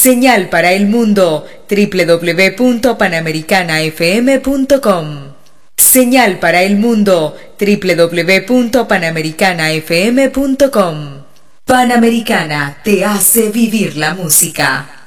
Señal para el mundo, www.panamericanafm.com. Señal para el mundo, www.panamericanafm.com. Panamericana te hace vivir la música.